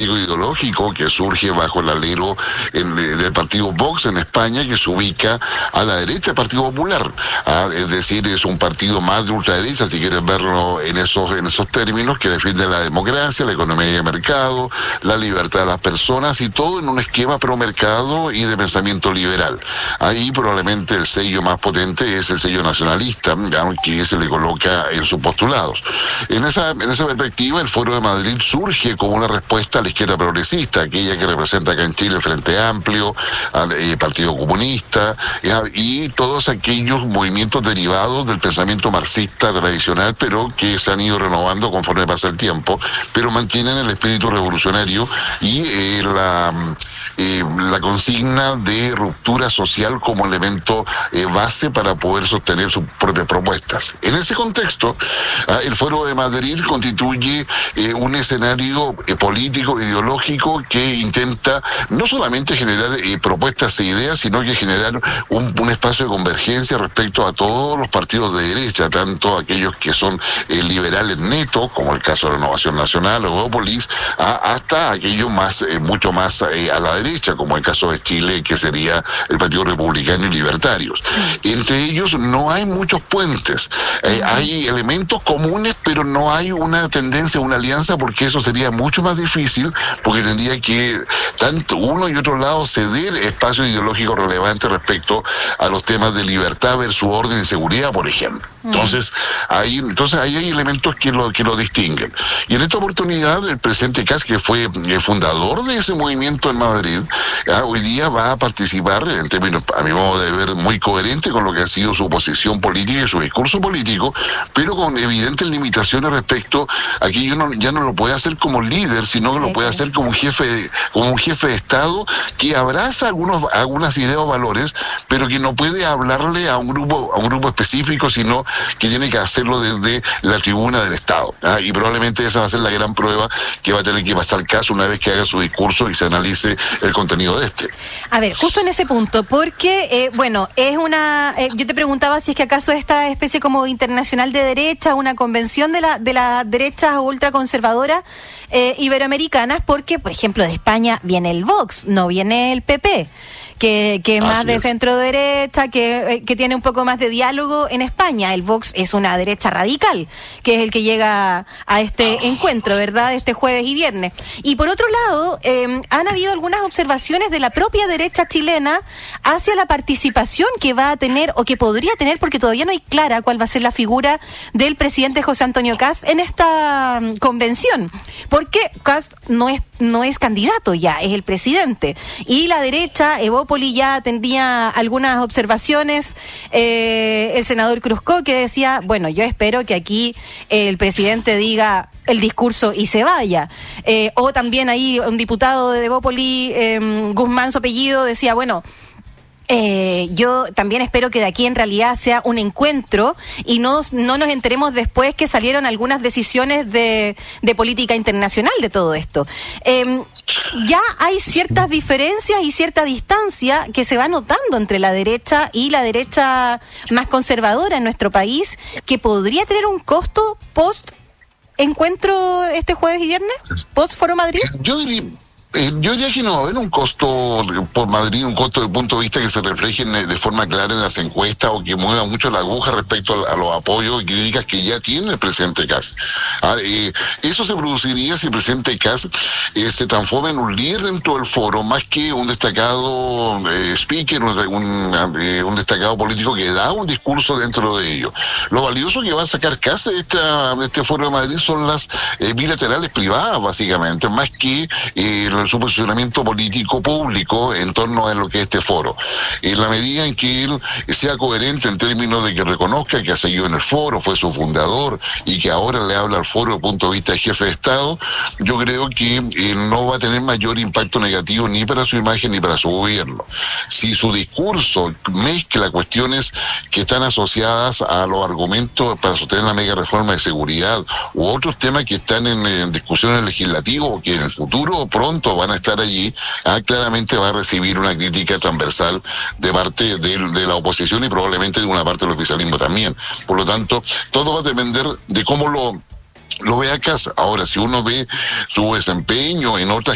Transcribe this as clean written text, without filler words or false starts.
político ideológico que surge bajo el alero del partido Vox en España, que se ubica a la derecha del Partido Popular. Es decir, es un partido más de ultraderecha, si quieres verlo en esos términos, que defiende la democracia, la economía de mercado, la libertad de las personas y todo en un esquema pro mercado y de pensamiento liberal. Ahí probablemente el sello más potente es el sello nacionalista, que se le coloca en sus postulados. En esa perspectiva, el Foro de Madrid surge como una respuesta a la izquierda progresista, aquella que representa acá en Chile el Frente Amplio, al Partido Comunista y todos aquellos movimientos derivados del pensamiento marxista tradicional, pero que se han ido renovando conforme pasa el tiempo, pero mantienen el espíritu revolucionario y la consigna de ruptura social como elemento base para poder sostener sus propias propuestas. En ese contexto, el Foro de Madrid constituye un escenario político, ideológico, que intenta no solamente generar propuestas e ideas, sino que generar un espacio de convergencia respecto a todos los partidos de derecha, tanto aquellos que son liberales netos, como el caso de Renovación Nacional o Evópolis, hasta aquellos mucho más a la derecha, como el caso de Chile, que sería el Partido Republicano y Libertarios. Entre ellos no hay muchos puentes, hay elementos comunes, pero no hay una tendencia, una alianza, porque eso sería mucho más difícil, porque tendría que tanto uno y otro lado ceder espacio ideológico relevante respecto a los temas de libertad versus orden y seguridad, por ejemplo. Entonces ahí hay elementos que lo distinguen. Y en esta oportunidad, el presidente Kast, que fue el fundador de ese movimiento en Madrid, hoy día va a participar, en términos, a mi modo de ver, muy coherente con lo que ha sido su posición política y su discurso político, pero con evidentes limitaciones respecto a que ya no lo puede hacer como líder, sino que lo puede hacer como un jefe de Estado que abraza algunas ideas o valores, pero que no puede hablarle a un grupo específico, sino que tiene que hacerlo desde la tribuna del Estado. Y probablemente esa va a ser la gran prueba que va a tener que pasar Kast una vez que haga su discurso y se analice el contenido de este. A ver, justo en ese punto, porque, yo te preguntaba si es que acaso esta especie como internacional de derecha, una convención de la derecha ultraconservadora iberoamericanas, porque, por ejemplo, de España viene el Vox, no viene el PP. Que es más de centro derecha, que tiene un poco más de diálogo en España. El Vox es una derecha radical, que es el que llega a este encuentro, ¿verdad?, este jueves y viernes. Y por otro lado, han habido algunas observaciones de la propia derecha chilena hacia la participación que va a tener, o que podría tener, porque todavía no hay clara cuál va a ser la figura del presidente José Antonio Kast en esta convención. Porque Kast no es candidato ya, es el presidente. Y la derecha, Evópolis, ya tenía algunas observaciones, el senador Cruzco, que decía, bueno, yo espero que aquí el presidente diga el discurso y se vaya. O también ahí un diputado de Evópolis, Guzmán, su apellido, decía, bueno, yo también espero que de aquí en realidad sea un encuentro y no nos enteremos después que salieron algunas decisiones de política internacional de todo esto. Ya hay ciertas diferencias y cierta distancia que se va notando entre la derecha y la derecha más conservadora en nuestro país, que podría tener un costo post encuentro este jueves y viernes, post Foro Madrid. Yo diría que no va a haber un costo por Madrid, un costo desde el punto de vista que se refleje de forma clara en las encuestas o que mueva mucho la aguja respecto a los apoyos y críticas que ya tiene el presidente Kast. Eso se produciría si el presidente Kast se transforma en un líder dentro del foro, más que un destacado speaker, un destacado político que da un discurso dentro de ello. Lo valioso que va a sacar Kast de este foro de Madrid son las bilaterales privadas, básicamente, más que su posicionamiento político público en torno a lo que es este foro. En la medida en que él sea coherente en términos de que reconozca que ha seguido en el foro, fue su fundador y que ahora le habla al foro desde el punto de vista de jefe de Estado, yo creo que no va a tener mayor impacto negativo ni para su imagen ni para su gobierno. Si su discurso mezcla cuestiones que están asociadas a los argumentos para sostener la mega reforma de seguridad u otros temas que están en discusión en el legislativo o que en el futuro o pronto van a estar allí, claramente va a recibir una crítica transversal de parte de la oposición y probablemente de una parte del oficialismo también. Por lo tanto, todo va a depender de cómo lo vea Kast. Ahora, si uno ve su desempeño en otras